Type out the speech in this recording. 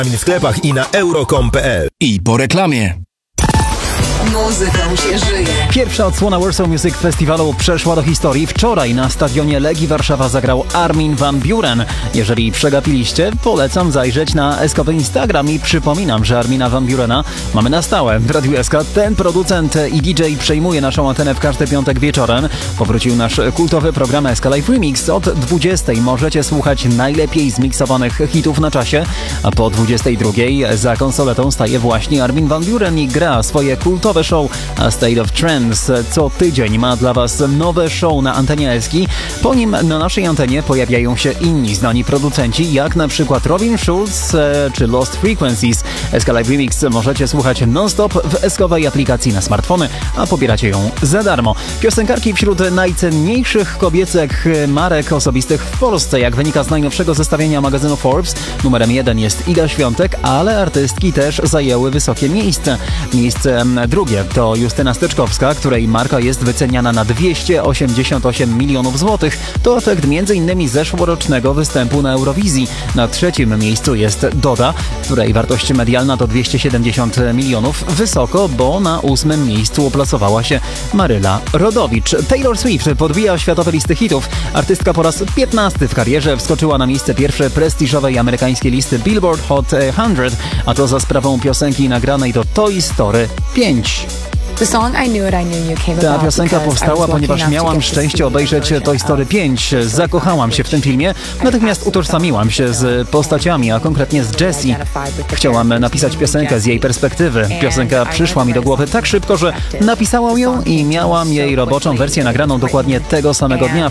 W sklepach i na euro.com.pl. I po reklamie. Muzyką się żyje. Pierwsza odsłona Warsaw Music Festiwalu przeszła do historii. Wczoraj na stadionie Legii Warszawa zagrał Armin van Buuren. Jeżeli przegapiliście, polecam zajrzeć na SKP Instagram i przypominam, że Armina van Buurena mamy na stałe w Radiu SK. Ten producent i DJ przejmuje naszą antenę w każdy piątek wieczorem. Powrócił nasz kultowy program SK Live Remix. Od 20 możecie słuchać najlepiej zmiksowanych hitów na czasie, a po 22 za konsoletą staje właśnie Armin van Buuren i gra swoje kultowe show A State of Trance. Co tydzień ma dla Was nowe show na antenie Eski. Po nim na naszej antenie pojawiają się inni znani producenci, jak na przykład Robin Schulz czy Lost Frequencies. SK Live Remix możecie słuchać non-stop w eskowej aplikacji na smartfony, a pobieracie ją za darmo. Piosenkarki wśród najcenniejszych kobiecych marek osobistych w Polsce, jak wynika z najnowszego zestawienia magazynu Forbes. Numerem 1 jest Iga Świątek, ale artystki też zajęły wysokie miejsce. Miejsce drugie to Justyna Steczkowska, której marka jest wyceniana na 288 milionów złotych. To efekt m.in. zeszłorocznego występu na Eurowizji. Na trzecim miejscu jest Doda, której wartość medialna to 270 milionów. Wysoko, bo na 8. miejscu oplasowała się Maryla Rodowicz. Taylor Swift podbija światowe listy hitów. Artystka po raz 15 w karierze wskoczyła na miejsce pierwsze prestiżowej amerykańskiej listy Billboard Hot 100, a to za sprawą piosenki nagranej do Toy Story 5. Ta piosenka powstała, ponieważ miałam szczęście obejrzeć Toy Story 5. Zakochałam się w tym filmie. Natychmiast utożsamiłam się z postaciami, a konkretnie z Jessie. Chciałam napisać piosenkę z jej perspektywy. Piosenka przyszła mi do głowy tak szybko, że napisałam ją i miałam jej roboczą wersję nagraną dokładnie tego samego dnia.